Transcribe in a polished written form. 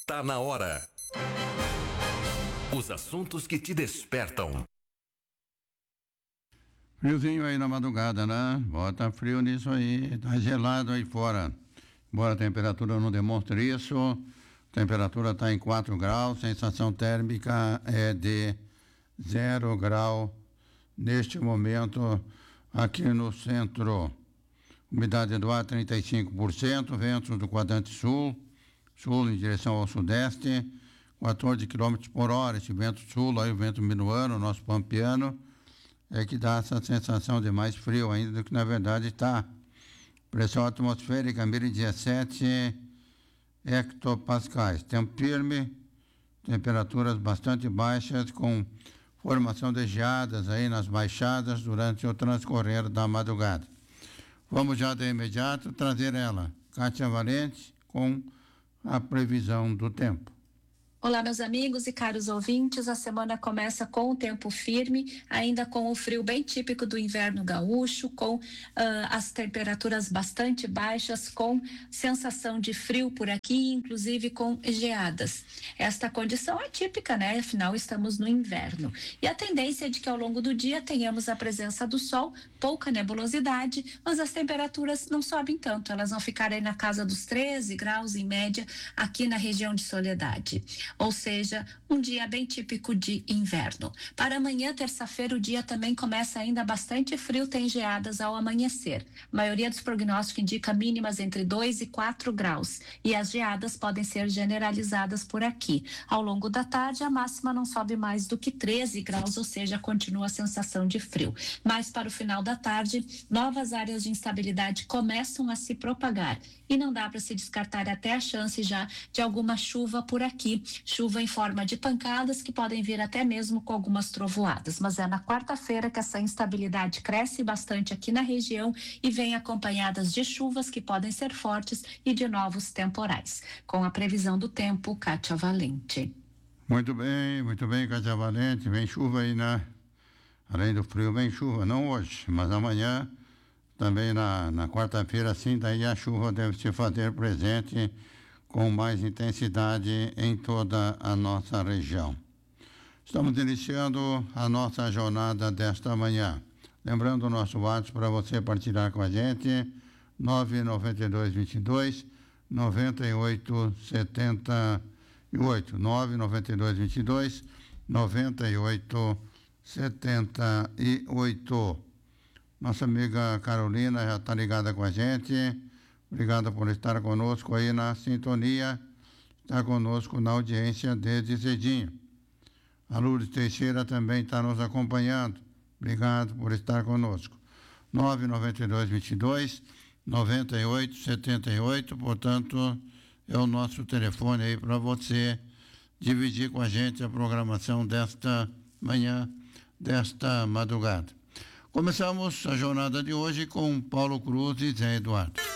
Tá na hora. Os assuntos que te despertam. Friozinho aí na madrugada, né? Bota frio nisso aí, tá gelado aí fora. Embora a temperatura não demonstre isso, a temperatura está em 4 graus, sensação térmica é de 0 grau neste momento aqui no centro. Umidade do ar 35%, ventos do quadrante sul em direção ao sudeste, 14 km por hora, esse vento sul, aí o vento minuano, nosso pampeano, é que dá essa sensação de mais frio ainda do que na verdade está. Pressão atmosférica 1017 hectopascais. Tempo firme, temperaturas bastante baixas, com formação de geadas aí nas baixadas durante o transcorrer da madrugada. Vamos já de imediato trazer ela, Kátia Valente, com a previsão do tempo. Olá, meus amigos e caros ouvintes, a semana começa com o tempo firme, ainda com o frio bem típico do inverno gaúcho, com as temperaturas bastante baixas, com sensação de frio por aqui, inclusive com geadas. Esta condição é típica, né? Afinal, estamos no inverno. E a tendência é de que ao longo do dia tenhamos a presença do sol, pouca nebulosidade, mas as temperaturas não sobem tanto, elas vão ficar aí na casa dos 13 graus em média aqui na região de Soledade. Ou seja, um dia bem típico de inverno. Para amanhã, terça-feira, o dia também começa ainda bastante frio, tem geadas ao amanhecer. A maioria dos prognósticos indica mínimas entre 2 e 4 graus. E as geadas podem ser generalizadas por aqui. Ao longo da tarde, a máxima não sobe mais do que 13 graus, ou seja, continua a sensação de frio. Mas para o final da tarde, novas áreas de instabilidade começam a se propagar. E não dá para se descartar até a chance já de alguma chuva por aqui. Chuva em forma de pancadas que podem vir até mesmo com algumas trovoadas. Mas é na quarta-feira que essa instabilidade cresce bastante aqui na região e vem acompanhadas de chuvas que podem ser fortes e de novos temporais. Com a previsão do tempo, Kátia Valente. Muito bem, Kátia Valente. Vem chuva aí, né? Além do frio, vem chuva. Não hoje, mas amanhã. Também na quarta-feira, sim, daí a chuva deve se fazer presente com mais intensidade em toda a nossa região. Estamos iniciando a nossa jornada desta manhã. Lembrando o nosso WhatsApp para você partilhar com a gente, 99222 9878, 99222 9878. Nossa amiga Carolina já está ligada com a gente. Obrigado por estar conosco aí na sintonia. Está conosco na audiência desde cedinho. A Lourdes Teixeira também está nos acompanhando. Obrigado por estar conosco. 99222 9878. Portanto, é o nosso telefone aí para você dividir com a gente a programação desta manhã, desta madrugada. Começamos a jornada de hoje com Paulo Cruz e Zé Eduardo.